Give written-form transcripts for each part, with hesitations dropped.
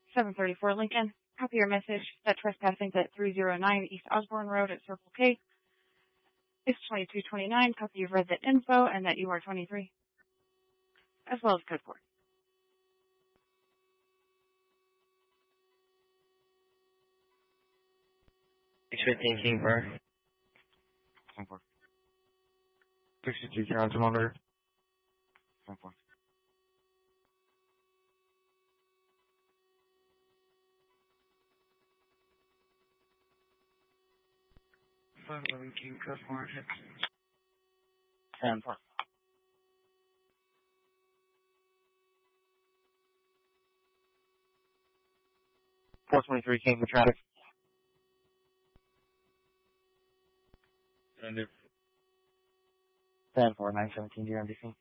734 Lincoln. Copy your message that trespassing at 309 East Osborne Road at Circle K is 2229. Copy you've read that info and that you are 23, as well as code 4. 615 King Park. 10-4. 62 Carrollton Monitor. 10-4. 511 King Customer. 10-4. 423 King for traffic. 10-4, 917 to your MDC.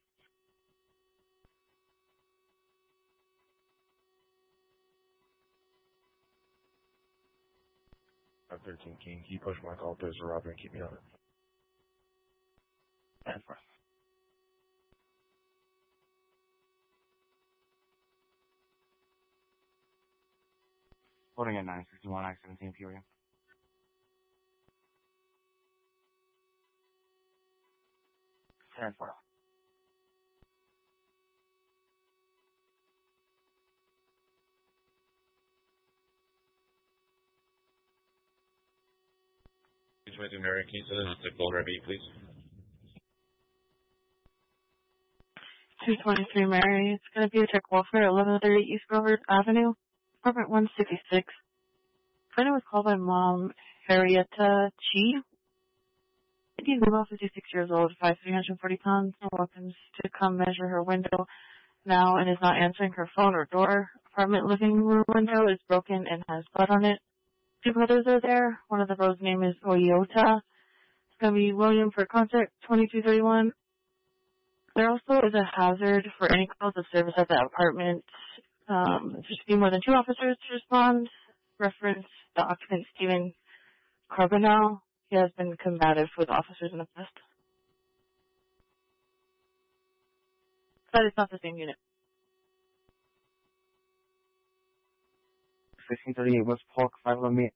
I'm 13 King. Can you push my call to Robin and keep me on it? 10-4. Loading at 961, I-17 Peoria. 10-4. Please to Mary, can you send us to Gold Red 8, please? 223 Mary. It's going to be a check welfare, 1130 East Grover Avenue, apartment 166. Friend was called by Mom Harrietta Chi. He's about 56 years old, 340 pounds, no weapons, to come measure her window now and is not answering her phone or door. Apartment living room window is broken and has blood on it. 2 brothers are there. One of the brothers' name is Oyota. It's going to be William for contact 2231. There also is a hazard for any calls of service at the apartment. There should be more than 2 officers to respond. Reference the occupant, Stephen Carbonell. He has been combative with officers in the past. But it's not the same unit. 1638 West Polk, 511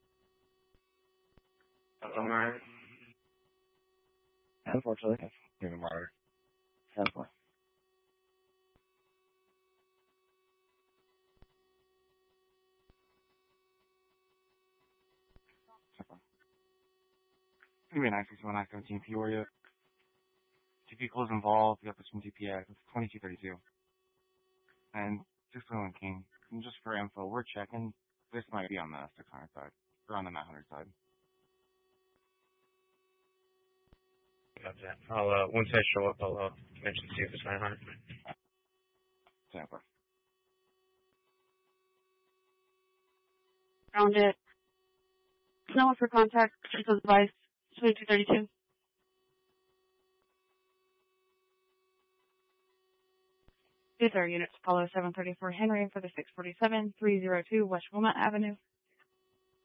Alright. Unfortunately. Give me monitor. 10-4. Give me 961, I-17 Peoria. 2 vehicles involved. We got this from TPX. It's 2232. And 611 King. And just for info, we're checking. This might be on the 600 side. Or on the 900 side. Got that. I'll, once I show up, I'll mention to see if it's 900. 10-4. Found it. No one for contact. Critical device 2232. These are units Apollo 734 Henry for the 647 302 West Wilmot Avenue.